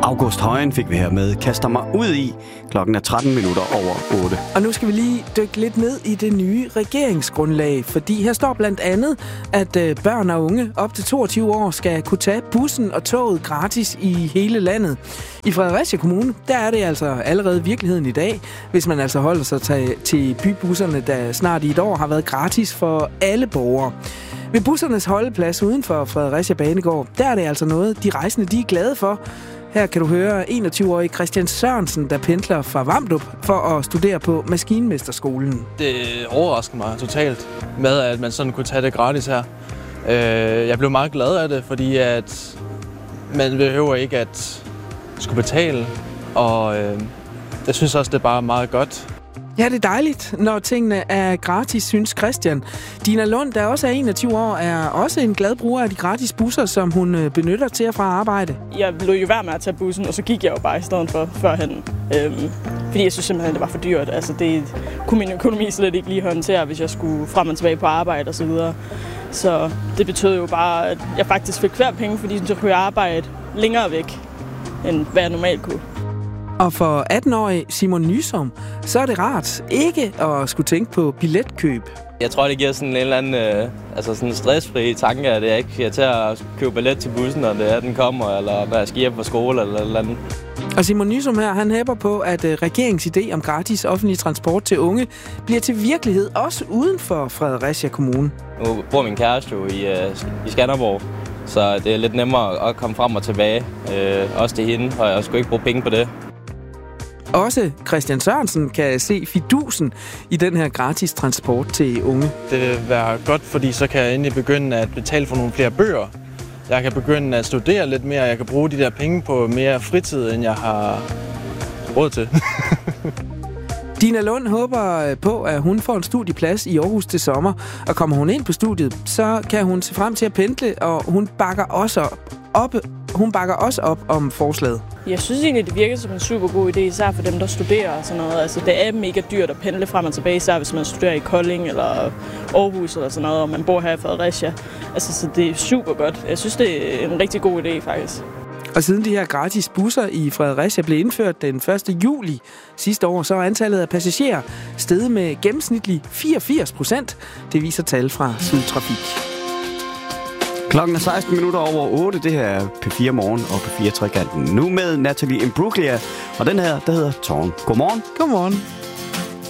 August Højen fik vi her med Kaster mig ud i. Klokken er 13 minutter over 8. Og nu skal vi lige dykke lidt ned i det nye regeringsgrundlag, fordi her står blandt andet, at børn og unge op til 22 år skal kunne tage bussen og toget gratis i hele landet. I Fredericia Kommune, der er det altså allerede virkeligheden i dag, hvis man altså holder sig til bybusserne, der snart i et år har været gratis for alle borgere. Ved bussernes holdeplads uden for Fredericia Banegård, der er det altså noget, de rejsende de er glade for. Her kan du høre 21-årig Christian Sørensen, der pendler fra Vamdrup for at studere på Maskinmesterskolen. Det overraskede mig totalt med, at man sådan kunne tage det gratis her. Jeg blev meget glad af det, fordi at man behøver ikke at skulle betale, og jeg synes også, det er bare meget godt. Ja, det er dejligt, når tingene er gratis, synes Christian. Dina Lund, der også er 21 år, er også en glad bruger af de gratis busser, som hun benytter til at fra arbejde. Jeg lod jo være med at tage bussen, og så gik jeg jo bare i stedet for førhen. Fordi jeg synes simpelthen, det var for dyrt. Altså, det kunne min økonomi slet ikke lige håndtere, hvis jeg skulle frem og tilbage på arbejde osv. Så det betød jo bare, at jeg faktisk fik flere penge, fordi så kunne jeg arbejde længere væk, end hvad jeg normalt kunne. Og for 18-årig Simon Nysom, så er det rart ikke at skulle tænke på billetkøb. Jeg tror, det giver sådan en eller anden sådan stressfri tanke, at jeg ikke skal til at købe billet til bussen, når det er, den kommer, eller når jeg skal hjem på skole eller noget andet. Og Simon Nysom her, han hæpper på, at regeringens idé om gratis offentlig transport til unge bliver til virkelighed også uden for Fredericia Kommune. Nu bor min kæreste jo i Skanderborg, så det er lidt nemmere at komme frem og tilbage. Også til hende, og jeg skulle ikke bruge penge på det. Også Christian Sørensen kan se fidusen i den her gratis transport til unge. Det vil være godt, fordi så kan jeg endelig begynde at betale for nogle flere bøger. Jeg kan begynde at studere lidt mere, jeg kan bruge de der penge på mere fritid, end jeg har råd til. Dina Lund håber på, at hun får en studieplads i Aarhus til sommer, og kommer hun ind på studiet, så kan hun se frem til at pendle, og hun bakker også op om forslaget. Jeg synes egentlig, det virker som en super god idé, især for dem, der studerer og sådan noget. Altså, det er mega dyrt at pendle frem og tilbage, især hvis man studerer i Kolding eller Aarhus eller sådan noget, og man bor her i Fredericia. Altså, så det er super godt. Jeg synes, det er en rigtig god idé, faktisk. Og siden de her gratis busser i Fredericia blev indført den 1. juli sidste år, så er antallet af passagerer steget med gennemsnitligt 84%. Det viser tal fra Sydtrafik. Klokken er 16 minutter over 8. Det her er P4 Morgen og P4 Trekanten. Nu med Natalie Imbruglia, og den her, der hedder Tårn. Godmorgen. Godmorgen.